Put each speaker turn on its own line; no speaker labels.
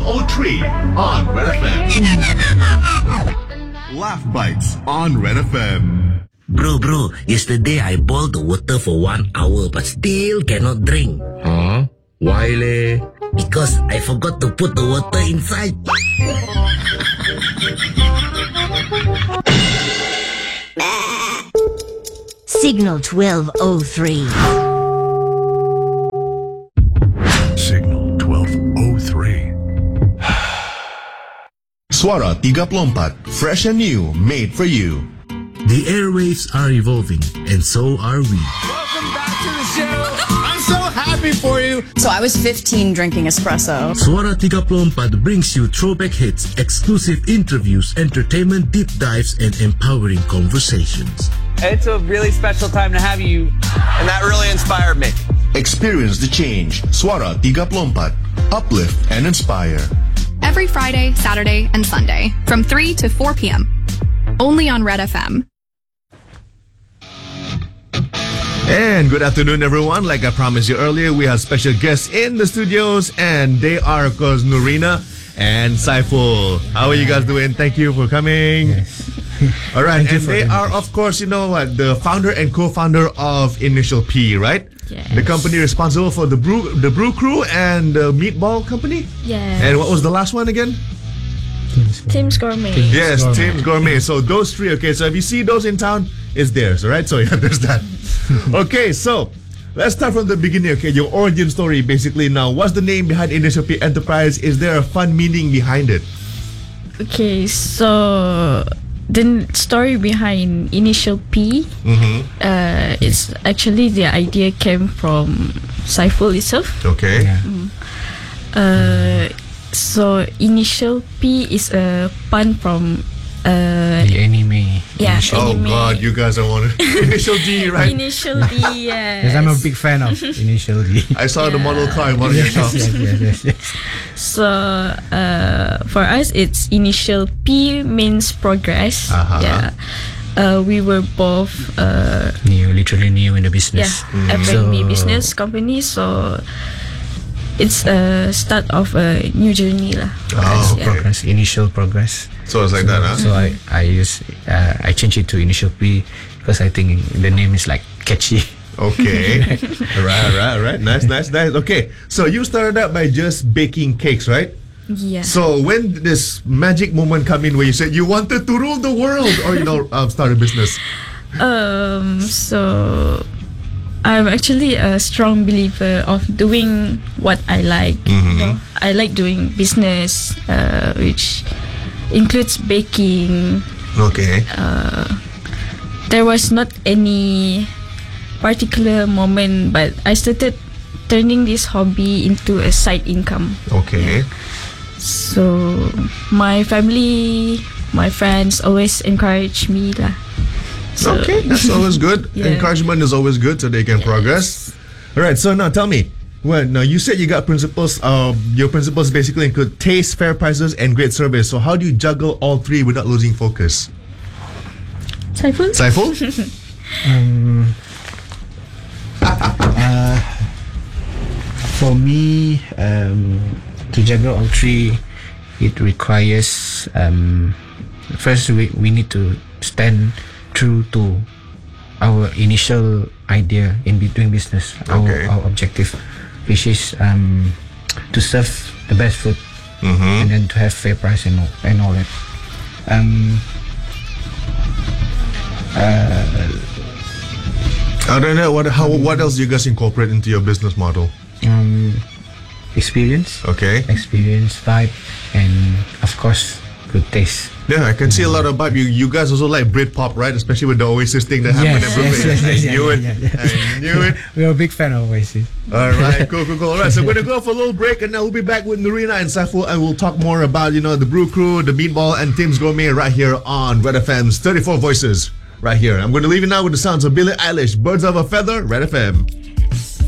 03 on Red FM. Laugh Bites on Red FM.
Bro, yesterday I boiled the water for 1 hour but still cannot drink.
Huh? Why leh?
Because I forgot to put the water inside.
Signal 1203.
Signal 1203. Suara 34, fresh and new, made for you.
The airwaves are evolving and so are we.
Welcome back to the show. I'm so happy for you.
So I was 15 drinking espresso.
Suara 34 brings you throwback hits, exclusive interviews, entertainment deep dives, and empowering conversations.
It's a really special time to have you, and that really inspired me.
Experience the change. Suara 34, uplift and inspire.
Every Friday, Saturday, and Sunday from 3 to 4 p.m. Only on Red FM.
And good afternoon, everyone. Like I promised you earlier, we have special guests in the studios, and they are, of course, Nurina and Saiful. How are you guys doing? Thank you for coming.
Yes.
All right, and they are, of course, you know what, the founder and co-founder of Initial P, right?
Yes.
The company responsible for the Brew Crew and the Meatball Company.
Yes.
And what was the last one again?
Tim's Gourmet.
Yes, Tim's Gourmet. So those three. Okay, so if you see those in town, it's theirs. All right. So yeah, there's that. Okay, so let's start from the beginning. Okay, your origin story, basically. Now, what's the name behind Initial P Enterprise? Is there a fun meaning behind it?
Okay, so the story behind Initial P, it's actually the idea came from Saiful itself.
Okay.
So Initial P is a pun from
The anime.
yeah,
Oh
anime.
God, you guys are one. Initial D, right?
Initial D,
Yes, I'm a big fan of Initial D.
I saw the model car in one of your shops.
yes.
So for us, it's Initial P means progress. Yeah. We were both
Literally new in the business.
F&B business company, so it's a start of a new journey lah.
Oh, okay.
Progress, initial progress.
So it's like that, huh?
So I changed it to Initial P because I think the name is like catchy.
Okay. Right. Nice. Okay. So you started out by just baking cakes, right?
Yeah.
So when did this magic moment come in where you said you wanted to rule the world or, start a business?
So I'm actually a strong believer of doing what I like. I like doing business, which includes baking.
Okay.
There was not any particular moment, but I started turning this hobby into a side income.
Okay.
So my family, my friends always encourage me lah. So,
Okay, that's always good.
Yeah.
Encouragement is always good so they can progress. All right, so now tell me. Well, now you said you got principles. Your principles basically include taste, fair prices, and great service. So how do you juggle all three without losing focus?
Saiful?
For me, to juggle all three, it requires first we need to stand true to our initial idea in doing business,
Okay.
our objective, which is to serve the best food and then to have fair price and all that.
Other than that, what else do you guys incorporate into your business model?
Experience,
Okay.
vibe, and of course, good taste.
Yeah, I can see a lot of vibe. You guys also like Britpop, right? Especially with the Oasis thing that happened in Brooklyn. I knew it.
We're a big fan of Oasis.
All right, cool. All right, so we're going to go for a little break, and now we'll be back with Nurina and Saiful, and we'll talk more about, the Brew Crew, the Meatball, and Tim's Gourmet right here on Red FM's 34 Voices right here. I'm going to leave you now with the sounds of Billie Eilish, Birds of a Feather, Red FM.